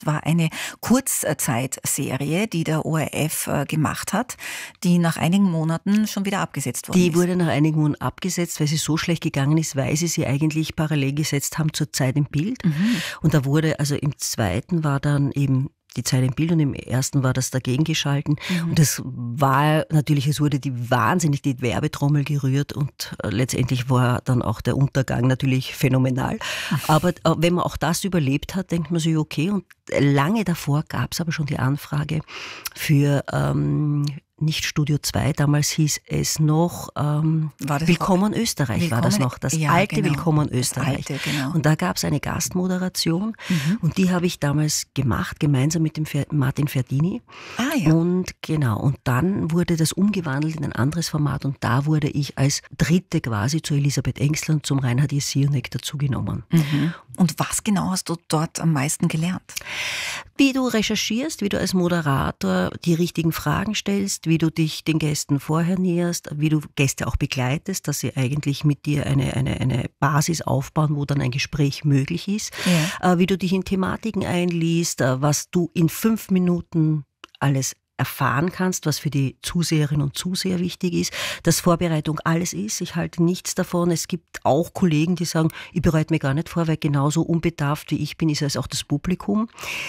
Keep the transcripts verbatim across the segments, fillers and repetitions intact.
war eine Kurzzeitserie, die der O R F gemacht hat, die nach einigen Monaten schon wieder abgesetzt worden die ist. Die wurde nach einigen Monaten abgesetzt, weil sie so schlecht gegangen ist, weil sie sie eigentlich parallel gesetzt haben zur Zeit im Bild. Mhm. Und da wurde, also im zweiten war dann eben die Zeit im Bild und im ersten war das dagegen geschalten. Mhm. Und das war natürlich, es wurde die wahnsinnig die Werbetrommel gerührt und letztendlich war dann auch der Untergang natürlich phänomenal. Aber wenn man auch das überlebt hat, denkt man sich, okay. Und lange davor gab es aber schon die Anfrage für ähm, nicht Studio zwei, damals hieß es noch ähm, Willkommen Österreich, Willkommen, war das noch, das ja, alte genau. Willkommen Österreich. Das alte, genau. Und da gab es eine Gastmoderation mhm. und die habe ich damals gemacht, gemeinsam mit dem Martin Ferdini. Ah, ja. Und genau, und dann wurde das umgewandelt in ein anderes Format und da wurde ich als Dritte quasi zu Elisabeth Engstler und zum Reinhard Jesionek dazugenommen. Mhm. Und was genau hast du dort am meisten gelernt? Wie du recherchierst, wie du als Moderator die richtigen Fragen stellst, wie du dich den Gästen vorher näherst, wie du Gäste auch begleitest, dass sie eigentlich mit dir eine, eine, eine Basis aufbauen, wo dann ein Gespräch möglich ist, ja. Wie du dich in Thematiken einliest, was du in fünf Minuten alles erfahren kannst, was für die Zuseherinnen und Zuseher wichtig ist, dass Vorbereitung alles ist. Ich halte nichts davon. Es gibt auch Kollegen, die sagen, ich bereite mir gar nicht vor, weil genauso unbedarft wie ich bin, ist es auch das Publikum.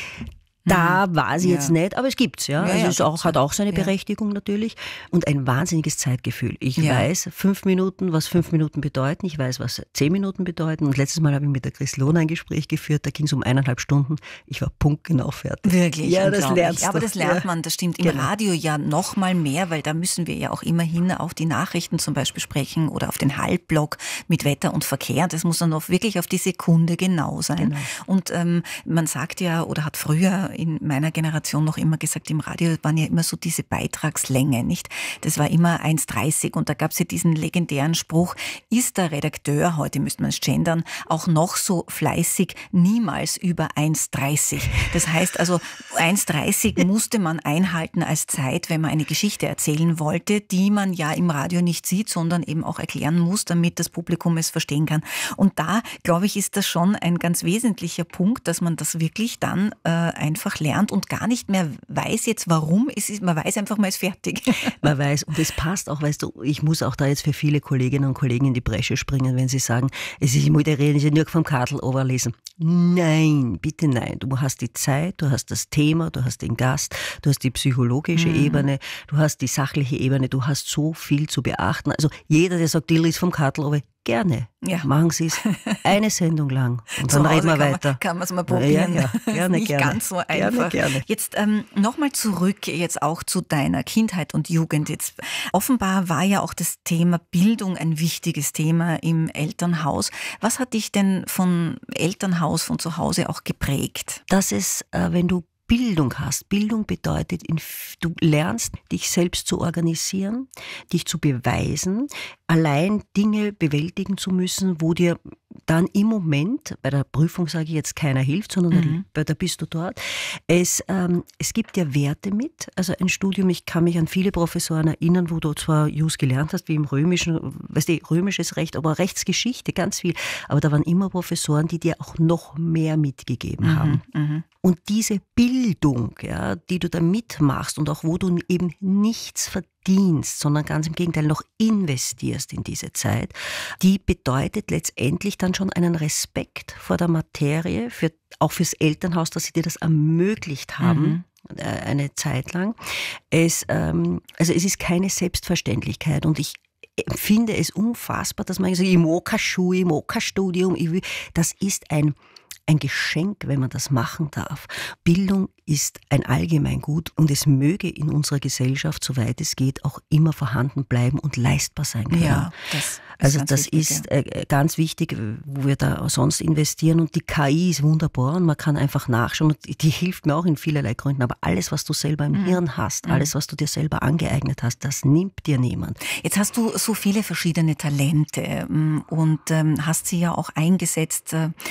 Da war sie ja. jetzt nicht, aber es gibt's, ja. ja, also ja es auch, hat auch seine ja. Berechtigung natürlich. Und ein wahnsinniges Zeitgefühl. Ich ja. weiß fünf Minuten, was fünf Minuten bedeuten. Ich weiß, was zehn Minuten bedeuten. Und letztes Mal habe ich mit der Chris Lohner ein Gespräch geführt. Da ging es um eineinhalb Stunden. Ich war punktgenau fertig. Wirklich? Ja, das lernst du. Aber das lernt man, das stimmt. Im genau. Radio ja noch mal mehr, weil da müssen wir ja auch immerhin auf die Nachrichten zum Beispiel sprechen oder auf den Halbblock mit Wetter und Verkehr. Das muss dann auch wirklich auf die Sekunde genau sein. Genau. Und ähm, man sagt ja, oder hat früher in meiner Generation noch immer gesagt, im Radio waren ja immer so diese Beitragslänge, nicht? Das war immer eins dreißig und da gab es ja diesen legendären Spruch, ist der Redakteur, heute müsste man es gendern, auch noch so fleißig, niemals über eins dreißig. Das heißt also, eins dreißig musste man einhalten als Zeit, wenn man eine Geschichte erzählen wollte, die man ja im Radio nicht sieht, sondern eben auch erklären muss, damit das Publikum es verstehen kann. Und da, glaube ich, ist das schon ein ganz wesentlicher Punkt, dass man das wirklich dann äh, einfach lernt und gar nicht mehr weiß jetzt, warum. Es ist, man weiß einfach, man ist fertig. Man weiß, und es passt auch, weißt du, ich muss auch da jetzt für viele Kolleginnen und Kollegen in die Bresche springen, wenn sie sagen, es ist, ich moderiere nicht nur vom Kartel overlesen. Nein, bitte nein. Du hast die Zeit, du hast das Thema, du hast den Gast, du hast die psychologische mhm. Ebene, du hast die sachliche Ebene, du hast so viel zu beachten. Also jeder, der sagt, Dill ist vom Kartel over, gerne. Ja. Machen Sie es eine Sendung lang und dann reden wir kann weiter. Man, kann man es mal probieren. Ja, ja, gerne, nicht gerne. ganz so einfach. Gerne, gerne. Jetzt ähm, nochmal zurück jetzt auch zu deiner Kindheit und Jugend. Jetzt offenbar war ja auch das Thema Bildung ein wichtiges Thema im Elternhaus. Was hat dich denn von Elternhaus, von zu Hause auch geprägt? Das ist, äh, wenn du Bildung hast. Bildung bedeutet, du lernst, dich selbst zu organisieren, dich zu beweisen, allein Dinge bewältigen zu müssen, wo dir dann im Moment, bei der Prüfung sage ich jetzt keiner hilft, sondern mhm. da, da bist du dort. Es, ähm, es gibt dir Werte mit, also ein Studium, ich kann mich an viele Professoren erinnern, wo du zwar Jus gelernt hast, wie im Römischen, weißt du, römisches Recht, aber Rechtsgeschichte, ganz viel, aber da waren immer Professoren, die dir auch noch mehr mitgegeben mhm. haben. Mhm. Und diese Bildung, ja, die du da mitmachst und auch wo du eben nichts verdienst, sondern ganz im Gegenteil noch investierst in diese Zeit, die bedeutet letztendlich dann schon einen Respekt vor der Materie, für, auch fürs Elternhaus, dass sie dir das ermöglicht haben. Mhm. Eine Zeit lang. Es, ähm, also es ist keine Selbstverständlichkeit und ich finde es unfassbar, dass man sagt, ich mag keine Schule, ich mag kein Studium, ich will, das ist ein Ein Geschenk, wenn man das machen darf. Bildung ist ein Allgemeingut und es möge in unserer Gesellschaft, soweit es geht, auch immer vorhanden bleiben und leistbar sein können. Ja, das ist also ganz das wichtig, ist ja. äh, ganz wichtig, wo wir da sonst investieren. Und die K I ist wunderbar und man kann einfach nachschauen. Und die, die hilft mir auch in vielerlei Gründen. Aber alles, was du selber im mhm. Hirn hast, mhm. alles, was du dir selber angeeignet hast, das nimmt dir niemand. Jetzt hast du so viele verschiedene Talente und ähm, hast sie ja auch eingesetzt.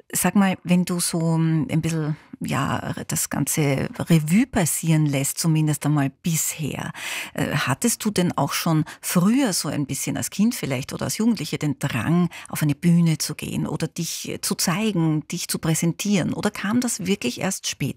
Sag mal, wenn du so ein bisschen, ja, das ganze Revue passieren lässt, zumindest einmal bisher, äh, hattest du denn auch schon früher so ein bisschen als Kind vielleicht oder als Jugendliche den Drang, auf eine Bühne zu gehen oder dich zu zeigen, dich zu präsentieren? Oder kam das wirklich erst später?